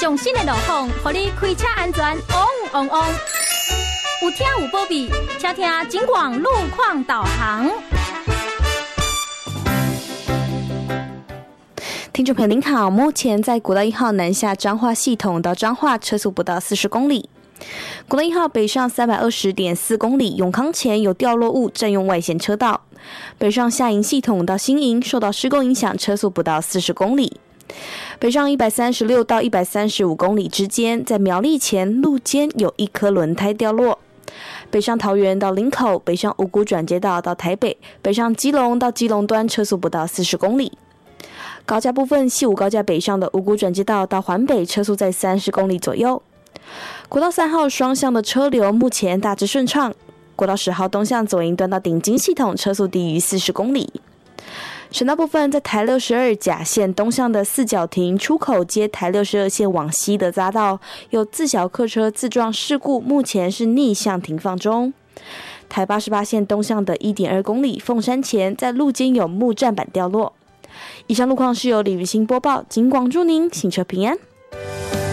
上新的路况，让你开车安全旺旺旺。有听有保庇，请听警广路况导航。 听众朋友您好，目前在国道1号南下彰化系统到彰化车速不到40公里。国道1号北上320.4公里，永康前有掉落物占用外线车道。北上下营系统到新营受到施工影响，车速不到40公里。北上136到135公里之间，在苗栗前路肩有一颗轮胎掉落。北上桃园到林口，北上五股转接道到台北，北上基隆到基隆端车速不到40公里。高架部分，西武高架北上的五股转接道到环北车速在30公里左右。国道3号双向的车流目前大致顺畅。国道10号东向左营端到顶金系统车速低于40公里。省道部分，在台62甲线东向的四角亭出口接台62线往西的匝道有自小客车自撞事故，目前是逆向停放中。台88线东向的 1.2 公里凤山前在路肩有木栈板掉落。以上路况是由李雨欣播报，警广祝您行车平安。